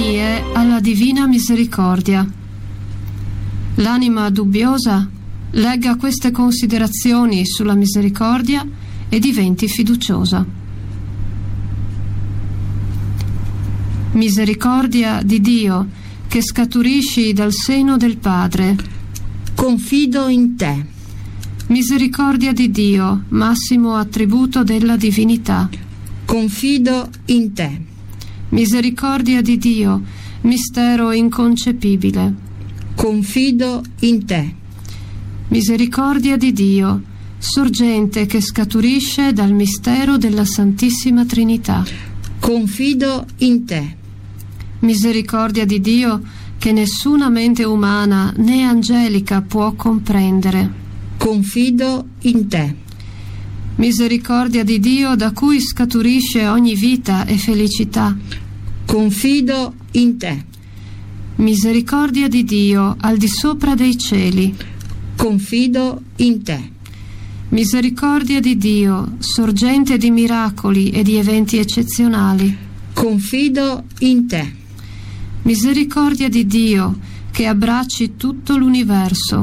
Litanie alla Divina Misericordia. L'anima dubbiosa legga queste considerazioni sulla misericordia e diventi fiduciosa. Misericordia di Dio, che scaturisci dal seno del Padre. Confido in te. Misericordia di Dio, massimo attributo della divinità. Confido in te. Misericordia di Dio, mistero inconcepibile. Confido in te. Misericordia di Dio, sorgente che scaturisce dal mistero della Santissima Trinità. Confido in te. Misericordia di Dio che nessuna mente umana né angelica può comprendere. Confido in te. Misericordia di Dio da cui scaturisce ogni vita e felicità. Confido in te. Misericordia di Dio al di sopra dei cieli. Confido in te. Misericordia di Dio, sorgente di miracoli e di eventi eccezionali. Confido in te. Misericordia di Dio, che abbracci tutto l'universo.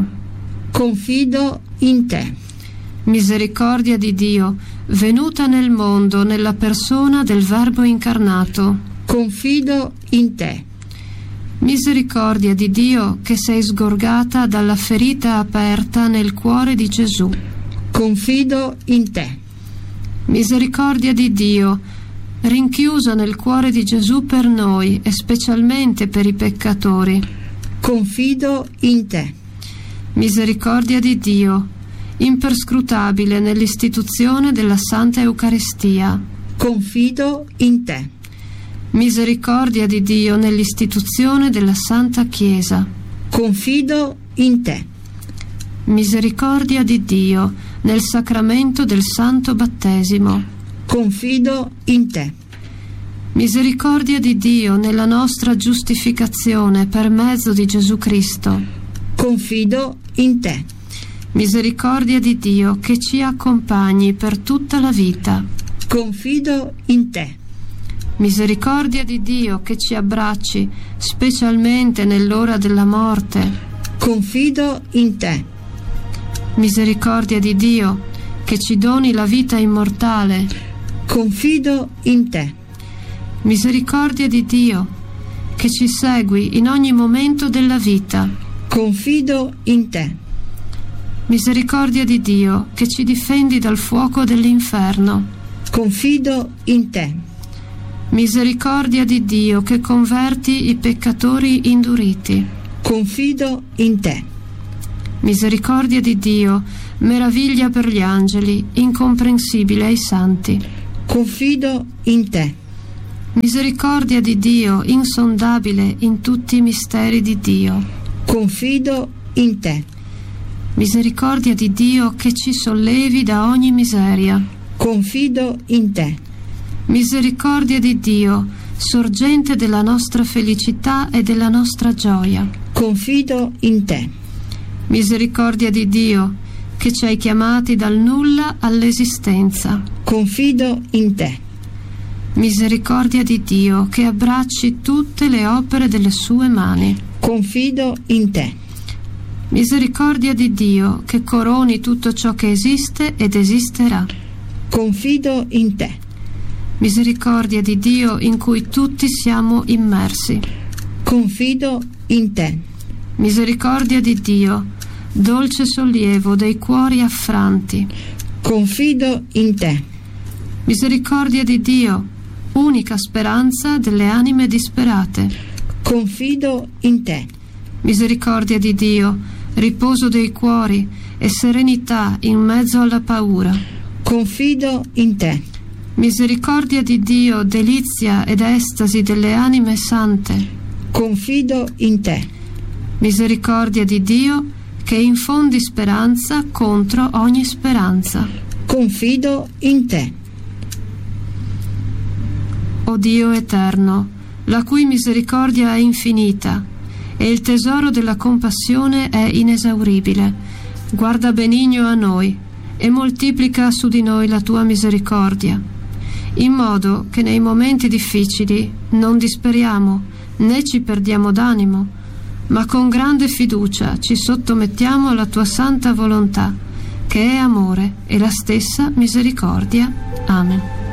Confido in te. Misericordia di Dio, venuta nel mondo nella persona del Verbo incarnato. Confido in te. Misericordia di Dio, che sei sgorgata dalla ferita aperta nel cuore di Gesù. Confido in te. Misericordia di Dio, rinchiusa nel cuore di Gesù per noi e specialmente per i peccatori. Confido in te. Misericordia di Dio, imperscrutabile nell'istituzione della Santa Eucaristia. Confido in te. Misericordia di Dio nell'istituzione della Santa Chiesa. Confido in te. Misericordia di Dio nel sacramento del Santo Battesimo. Confido in te. Misericordia di Dio nella nostra giustificazione per mezzo di Gesù Cristo. Confido in te. Misericordia di Dio che ci accompagni per tutta la vita. Confido in te. Misericordia di Dio che ci abbracci specialmente nell'ora della morte. Confido in te. Misericordia di Dio che ci doni la vita immortale. Confido in te. Misericordia di Dio che ci segui in ogni momento della vita. Confido in te. Misericordia di Dio che ci difendi dal fuoco dell'inferno. Confido in te. Misericordia di Dio che converti i peccatori induriti. Confido in te. Misericordia di Dio, meraviglia per gli angeli, incomprensibile ai santi. Confido in te. Misericordia di Dio, insondabile in tutti i misteri di Dio. Confido in te. Misericordia di Dio che ci sollevi da ogni miseria. Confido in te. Misericordia di Dio, sorgente della nostra felicità e della nostra gioia. Confido in te. Misericordia di Dio, che ci hai chiamati dal nulla all'esistenza. Confido in te. Misericordia di Dio, che abbracci tutte le opere delle sue mani. Confido in te. Misericordia di Dio, che coroni tutto ciò che esiste ed esisterà. Confido in te. Misericordia di Dio in cui tutti siamo immersi. Confido in te. Misericordia di Dio, dolce sollievo dei cuori affranti. Confido in te. Misericordia di Dio, unica speranza delle anime disperate. Confido in te. Misericordia di Dio, riposo dei cuori e serenità in mezzo alla paura. Confido in te. Misericordia di Dio, delizia ed estasi delle anime sante. Confido in te. Misericordia di Dio, che infondi speranza contro ogni speranza. Confido in te. O Dio eterno, la cui misericordia è infinita e il tesoro della compassione è inesauribile, guarda benigno a noi e moltiplica su di noi la tua misericordia. in modo che nei momenti difficili non disperiamo né ci perdiamo d'animo, ma con grande fiducia ci sottomettiamo alla tua santa volontà, che è amore e la stessa misericordia. Amen.